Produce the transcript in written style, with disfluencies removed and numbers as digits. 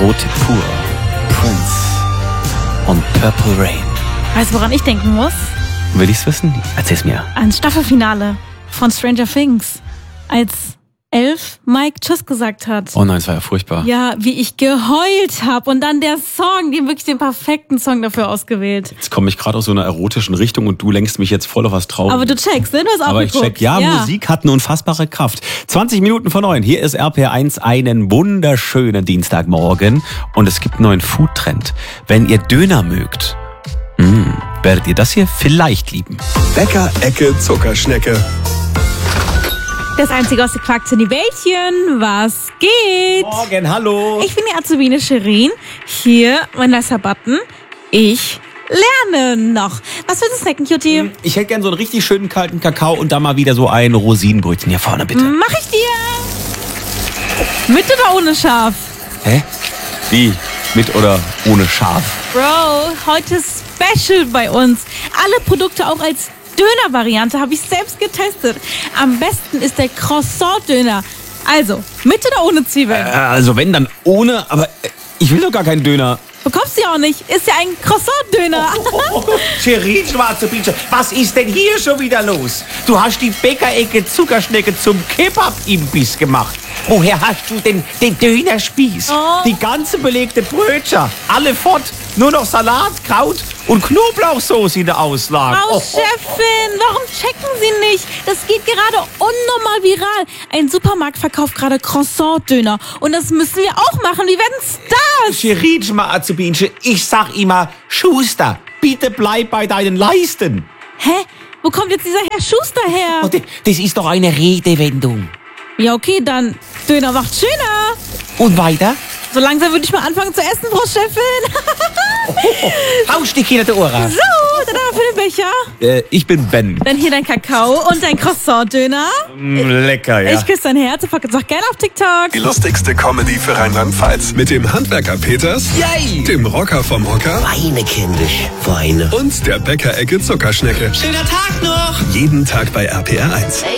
Erotik pur. Prince und Purple Rain. Weißt du, woran ich denken muss? Will ich's wissen? Erzähl's mir. Ans Staffelfinale von Stranger Things. Als Elf Mike Tschüss gesagt hat. Oh nein, es war ja furchtbar. Ja, wie ich geheult habe. Und dann der Song, die haben wirklich den perfekten Song dafür ausgewählt. Jetzt komme ich gerade aus so einer erotischen Richtung und du lenkst mich jetzt voll auf was Trauriges. Aber du checkst, ne? Du hast auch Aber geguckt. ich check, ja, Musik hat eine unfassbare Kraft. 20 Minuten vor 9. Hier ist RPR1, einen wunderschönen Dienstagmorgen. Und es gibt einen neuen Foodtrend. Wenn ihr Döner mögt, werdet ihr das hier vielleicht lieben. Bäcker-Ecke Zuckerschnecke. Das Einzige aus der Quarkzini Bällchen. Was geht? Morgen, hallo. Ich bin die Azubine Shirin. Hier mein nicer Button. Ich lerne noch. Was willst du snacken, Cutie? Ich hätte gern so einen richtig schönen kalten Kakao und da mal wieder so ein Rosinenbrötchen hier vorne, bitte. Mach ich dir. Mit oder ohne Schaf? Hä? Wie? Mit oder ohne Schaf? Bro, heute Special bei uns. Alle Produkte auch als Döner-Variante habe ich selbst getestet. Am besten ist der Croissant-Döner. Also, mit oder ohne Zwiebeln? Also wenn, dann ohne, aber ich will doch gar keinen Döner. Bekommst du ja auch nicht. Ist ja ein Croissant-Döner. Shirin, schwarze Bietsche, was ist denn hier schon wieder los? Du hast die Bäckerecke Zuckerschnecke zum Kebab-Imbiss gemacht. Woher hast du denn den Dönerspieß? Oh. Die ganze belegte Brötchen, alle fort. Nur noch Salat, Kraut und Knoblauchsoße in der Auslage. Frau Chefin, warum checken Sie nicht? Das geht gerade unnormal viral. Ein Supermarkt verkauft gerade Croissant-Döner. Und das müssen wir auch machen. Wir werden Stars. Shirin, schwarze Bietsche, ich sag immer, Schuster, bitte bleib bei deinen Leisten. Hä? Wo kommt jetzt dieser Herr Schuster her? Oh, das ist doch eine Redewendung. Ja, okay, dann Döner macht schöner. Und weiter? So langsam würde ich mal anfangen zu essen, Frau Chefin. Hausch dich hinter die Ohren. So, dann aber für den Becher. Ich bin Ben. Dann hier dein Kakao und dein Croissant-Döner. Lecker, ja. Ich küsse dein Herz und pack jetzt auch gerne auf TikTok. Die lustigste Comedy für Rheinland-Pfalz. Mit dem Handwerker Peters, Yay! dem Rocker vom Hocker Weine, kindisch, Weine. und der Bäckerecke Zuckerschnecke. Schöner Tag noch! Jeden Tag bei RPR1.